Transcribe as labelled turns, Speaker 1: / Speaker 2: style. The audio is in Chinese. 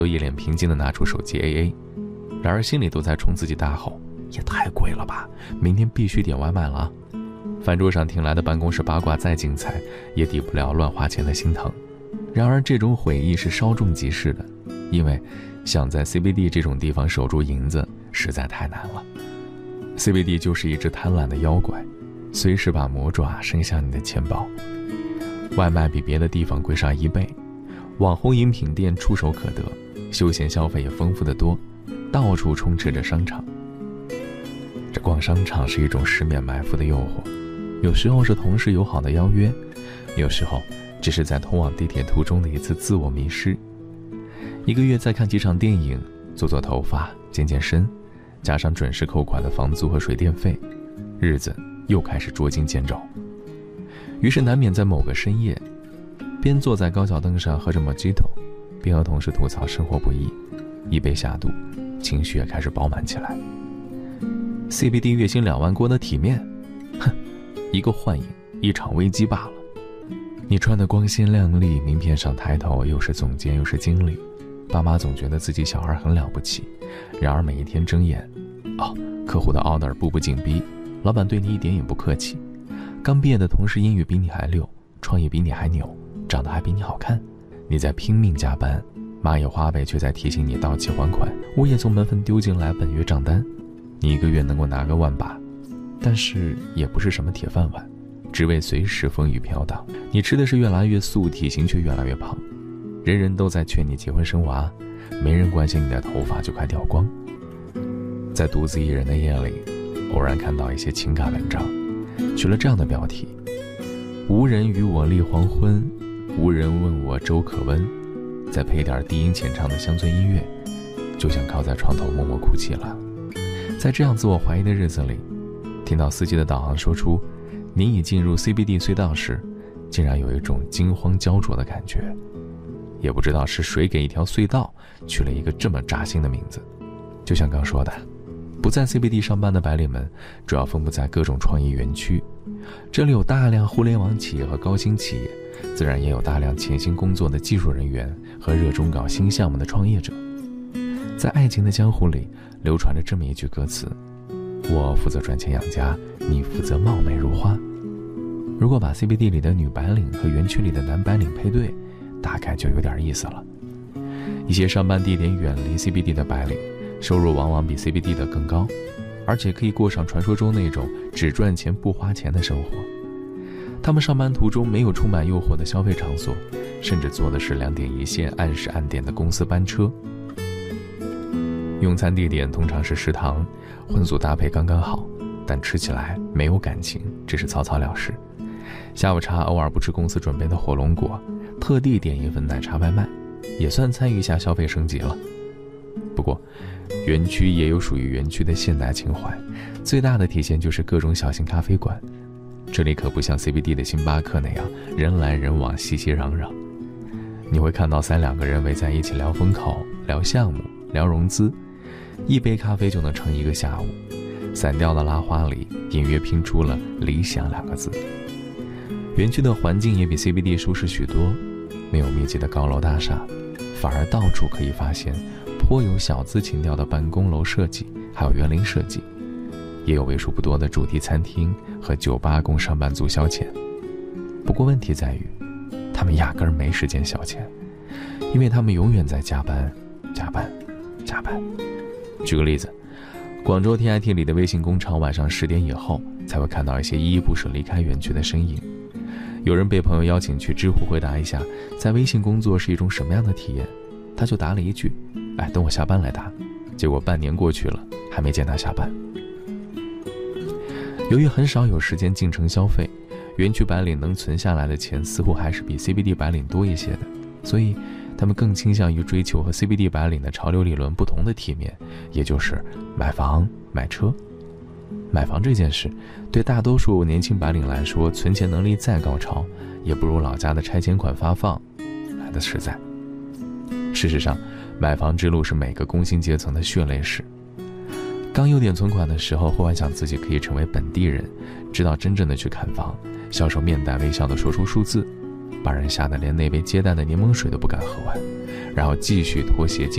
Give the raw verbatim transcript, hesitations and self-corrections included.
Speaker 1: 都一脸平静地拿出手机 A A， 然而心里都在冲自己大吼：也太贵了吧，明天必须点外卖了。饭桌上听来的办公室八卦再精彩，也抵不了乱花钱的心疼。然而这种悔意是稍纵即逝的，因为想在 C B D 这种地方守住银子实在太难了。 C B D 就是一只贪婪的妖怪，随时把魔爪伸向你的钱包。外卖比别的地方贵上一倍，网红饮品店触手可得，休闲消费也丰富得多，到处充斥着商场。这逛商场是一种十面埋伏的诱惑，有时候是同事友好的邀约，有时候只是在通往地铁途中的一次自我迷失。一个月再看几场电影，做做头发，健健身，加上准时扣款的房租和水电费，日子又开始捉襟见肘。于是难免在某个深夜，边坐在高脚凳上喝着 Mojito， 边和同事吐槽生活不易，一杯下肚，情绪也开始饱满起来。C B D 月薪两万过的体面，哼，一个幻影，一场危机罢了。你穿得光鲜亮丽，名片上抬头又是总监又是经理，爸妈总觉得自己小孩很了不起，然而每一天睁眼，哦，客户的 order 步步紧逼，老板对你一点也不客气，刚毕业的同事英语比你还溜，创业比你还牛，长得还比你好看，你在拼命加班，蚂蚁花呗却在提醒你到期还款，物业从门缝丢进来本月账单，你一个月能够拿个万把，但是也不是什么铁饭碗，职位随时风雨飘荡，你吃的是越来越素，体型却越来越胖，人人都在劝你结婚生娃，没人关心你的头发就快掉光。在独自一人的夜里，偶然看到一些情感文章，取了这样的标题：无人与我立黄昏，无人问我粥可温，再配点低音浅唱的乡村音乐，就想靠在床头默默哭泣了。在这样自我怀疑的日子里，听到司机的导航说出你已进入 C B D 隧道时，竟然有一种惊慌焦灼的感觉，也不知道是谁给一条隧道取了一个这么扎心的名字。就像刚说的，不在 C B D 上班的白领们主要分布在各种创意园区，这里有大量互联网企业和高新企业，自然也有大量潜心工作的技术人员和热衷搞新项目的创业者。在爱情的江湖里流传着这么一句歌词：我负责赚钱养家，你负责貌美如花。如果把 C B D 里的女白领和园区里的男白领配对，大概就有点意思了。一些上班地点远离 C B D 的白领，收入往往比 C B D 的更高，而且可以过上传说中那种只赚钱不花钱的生活。他们上班途中没有充满诱惑的消费场所，甚至坐的是两点一线按时按点的公司班车。用餐地点通常是食堂，荤素搭配刚刚好，但吃起来没有感情，只是草草了事。下午茶偶尔不吃公司准备的火龙果，特地点一份奶茶外卖，也算参与一下消费升级了。不过园区也有属于园区的现代情怀，最大的体现就是各种小型咖啡馆，这里可不像 C B D 的星巴克那样人来人往熙熙攘攘。你会看到三两个人围在一起聊风口，聊项目，聊融资，一杯咖啡就能撑一个下午。散调的拉花里隐约拼出了理想两个字。园区的环境也比 C B D 舒适许多，没有密集的高楼大厦，反而到处可以发现颇有小资情调的办公楼设计，还有园林设计，也有为数不多的主题餐厅和酒吧供上班族消遣。不过问题在于，他们压根儿没时间消遣，因为他们永远在加班加班加班。举个例子，广州 T I T 里的微信工厂晚上十点以后才会看到一些依依不舍离开园区的身影。有人被朋友邀请去知乎回答一下在微信工作是一种什么样的体验，他就答了一句：哎，等我下班来答。结果半年过去了，还没见他下班。由于很少有时间进城消费，园区白领能存下来的钱似乎还是比 C B D 白领多一些的，所以他们更倾向于追求和 C B D 白领的潮流理论不同的体面，也就是买房买车。买房这件事对大多数年轻白领来说，存钱能力再高超，也不如老家的拆迁款发放来的实在。事实上，买房之路是每个工薪阶层的血泪史。刚有点存款的时候，会幻想自己可以成为本地人，直到真正的去看房，销售面带微笑地说出数字，把人吓得连那杯接待的柠檬水都不敢喝完，然后继续脱鞋进